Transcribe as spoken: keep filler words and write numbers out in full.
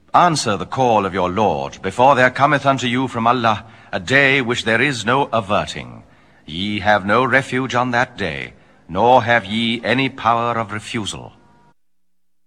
Answer the call of your Lord, before there cometh unto you from Allah a day which there is no averting. Ye have no refuge on that day, nor have ye any power of refusal.